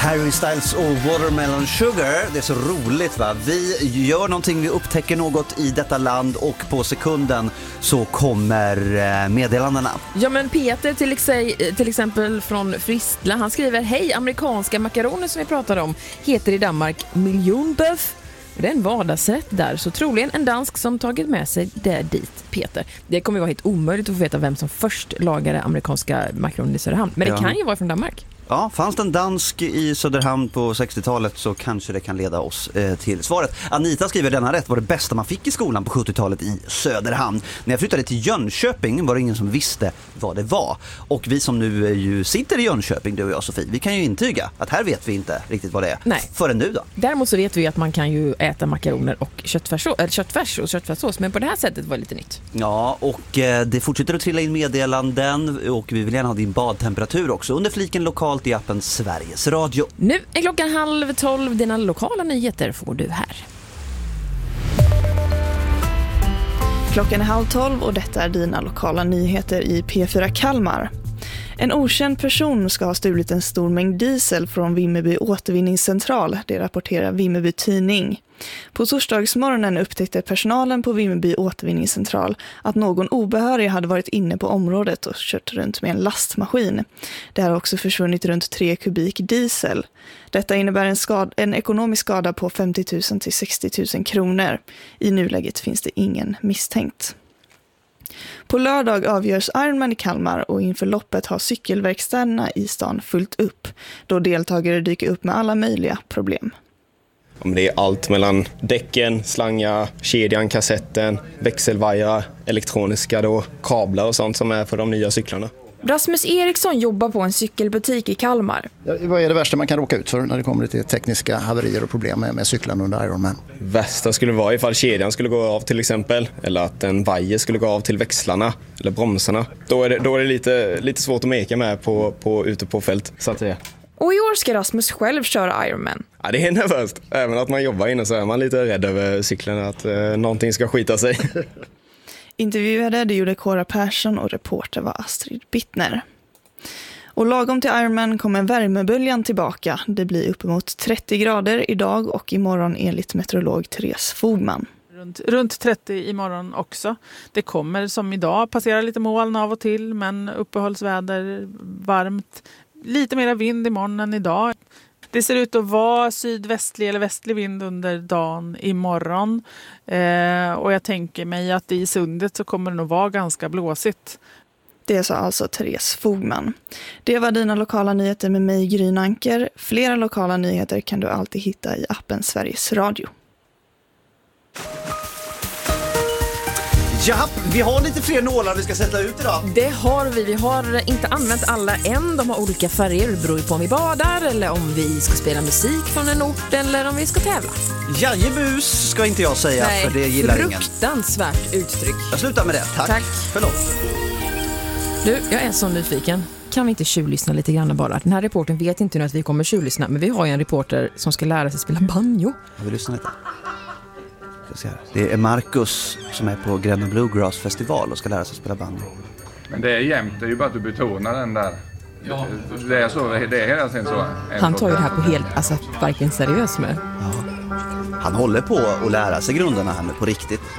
Harry Styles och Watermelon Sugar. Det är så roligt, va? Vi gör någonting, vi upptäcker något i detta land och på sekunden så kommer meddelandena. Ja, men Peter till exempel från Fristla, han skriver: hej, amerikanska makaroner som vi pratade om heter i Danmark miljonböf. Det är en vardagsrätt där, så troligen en dansk som tagit med sig det dit, Peter. Det kommer vara helt omöjligt att få veta vem som först lagade amerikanska makaroner i Söderhamn. Men det kan ju vara från Danmark. Ja, fanns det en dansk i Söderhamn på 60-talet så kanske det kan leda oss till svaret. Anita skriver: denna rätt var det bästa man fick i skolan på 70-talet i Söderhamn. När jag flyttade till Jönköping var det ingen som visste vad det var. Och vi som nu ju sitter i Jönköping, du och jag Sofie, vi kan ju intyga att här vet vi inte riktigt vad det är. Nej. Förrän nu då. Däremot så vet vi att man kan ju äta makaroner och köttfärs och köttfärssås, men på det här sättet var det lite nytt. Ja, och det fortsätter att trilla in meddelanden och vi vill gärna ha din badtemperatur också under fliken lokalt i appen Sveriges Radio. Nu är klockan 11:30. Dina lokala nyheter får du här. Klockan är 11:30 och detta är dina lokala nyheter i P4 Kalmar. En okänd person ska ha stulit en stor mängd diesel från Vimmerby återvinningscentral, det rapporterar Vimmerby Tidning. På torsdagsmorgonen upptäckte personalen på Vimmerby återvinningscentral att någon obehörig hade varit inne på området och kört runt med en lastmaskin. Det har också försvunnit runt 3 kubik diesel. Detta innebär en ekonomisk skada på 50 000 till 60 000 kronor. I nuläget finns det ingen misstänkt. På lördag avgörs Ironman i Kalmar och inför loppet har cykelverkstäderna i stan fullt upp, då deltagare dyker upp med alla möjliga problem. Det är allt mellan däcken, slangar, kedjan, kassetten, växelvajrar, elektroniska då, kablar och sånt som är på de nya cyklarna. Rasmus Eriksson jobbar på en cykelbutik i Kalmar. Ja, vad är det värsta man kan råka ut för när det kommer till tekniska haverier och problem med cyklarna under Ironman? Värsta skulle vara ifall kedjan skulle gå av till exempel, eller att en vajer skulle gå av till växlarna eller bromsarna. Då är det lite svårt att meka med ute på fält, så att säga. Och i år ska Rasmus själv köra Ironman. Ja, det är nervöst. Även att man jobbar inne så är man lite rädd över cyklarna, att någonting ska skita sig. Intervjuade det gjorde Cora Persson och reporter var Astrid Bittner. Och lagom till Ironman kommer värmeböljan tillbaka. Det blir uppemot 30 grader idag och imorgon enligt meteorolog Therese Fogman. Runt 30 imorgon också. Det kommer som idag passera lite moln av och till, men uppehållsväder, varmt. Lite mer vind imorgon än idag. Det ser ut att vara sydvästlig eller västlig vind under dagen imorgon. Och jag tänker mig att i Sundet så kommer det nog vara ganska blåsigt. Det sa alltså Therese Fogman. Det var dina lokala nyheter med mig, Gry Anker. Flera lokala nyheter kan du alltid hitta i appen Sveriges Radio. Ja, vi har lite fler nålar vi ska sätta ut idag. Det har vi. Vi har inte använt alla än. De har olika färger. Det beror ju på om vi badar eller om vi ska spela musik från en ort eller om vi ska tävla. Jajebus ska inte jag säga. Nej, för det gillar ingen. Fruktansvärt uttryck. Jag slutar med det. Tack. Förlåt. Du, jag är så nyfiken. Kan vi inte tjuvlyssna lite grann bara? Den här reporten vet inte nu att vi kommer tjuvlyssna, men vi har ju en reporter som ska lära sig spela banjo. Jag vill lyssna lite. Det är Marcus som är på Gränna Bluegrass festival och ska lära sig spela banjo. Men det är jämnt, det är ju bara att du betonar den där. Ja. Det är så, det är hela tiden så. Han tar ju det här på helt, alltså verkligen seriöst med. Ja. Han håller på att lära sig grunderna här nu på riktigt.